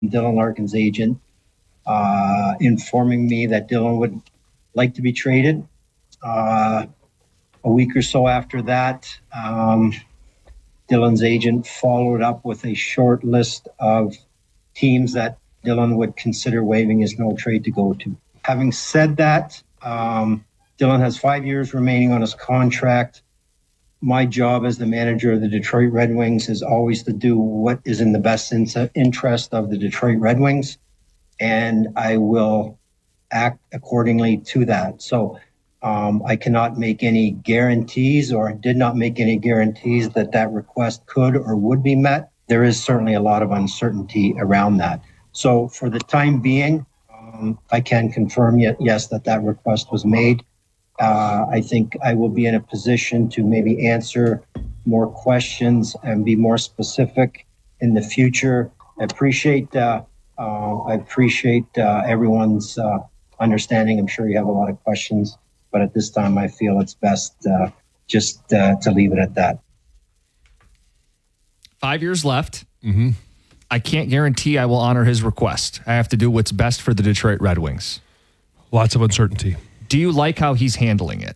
Dylan Larkin's agent, informing me that Dylan would like to be traded. A week or so after that, Dylan's agent followed up with a short list of teams that Dylan would consider waiving his no trade to go to. Having said that, Dylan has 5 years remaining on his contract. My job as the manager of the Detroit Red Wings is always to do what is in the best interest of the Detroit Red Wings, and I will act accordingly to that. So I cannot make any guarantees, or did not make any guarantees that that request could or would be met. There is certainly a lot of uncertainty around that. So for the time being, I can confirm yes, that request was made. I think I will be in a position to maybe answer more questions and be more specific in the future. I appreciate everyone's understanding. I'm sure you have a lot of questions, but at this time I feel it's best just to leave it at that. 5 years left. Mm-hmm. I can't guarantee I will honor his request. I have to do what's best for the Detroit Red Wings. Lots of uncertainty. Do you like how he's handling it?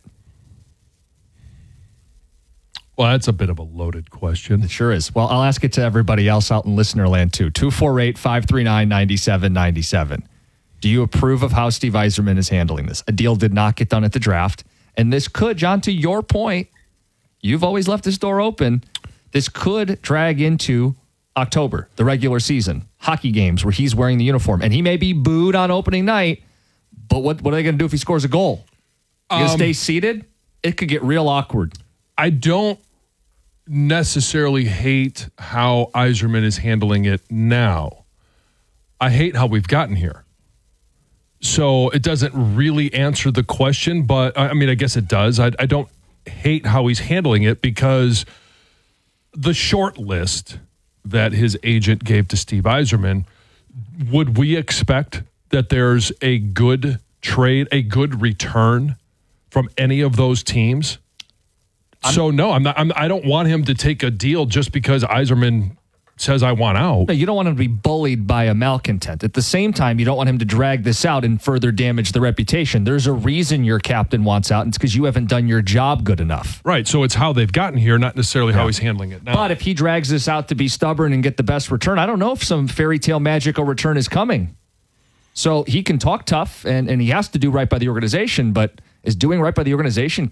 Well, that's a bit of a loaded question. It sure is. Well, I'll ask it to everybody else out in listener land too. 248-539-9797. Do you approve of how Steve Yzerman is handling this? A deal did not get done at the draft. And this could, John, to your point, you've always left this door open. This could drag into October, the regular season, hockey games where he's wearing the uniform. And he may be booed on opening night. But what are they going to do if he scores a goal? You going to stay seated? It could get real awkward. I don't necessarily hate how Yzerman is handling it now. I hate how we've gotten here. So it doesn't really answer the question, but I mean, I guess it does. I don't hate how he's handling it because the short list that his agent gave to Steve Yzerman, would we expect that there's a good trade, a good return from any of those teams? So no, I don't want him to take a deal just because Yzerman says I want out. No, you don't want him to be bullied by a malcontent. At the same time, you don't want him to drag this out and further damage the reputation. There's a reason your captain wants out, and it's because you haven't done your job good enough. Right, so it's how they've gotten here, not necessarily how he's handling it now. But if he drags this out to be stubborn and get the best return, I don't know if some fairy tale magical return is coming. So he can talk tough, and he has to do right by the organization, but is doing right by the organization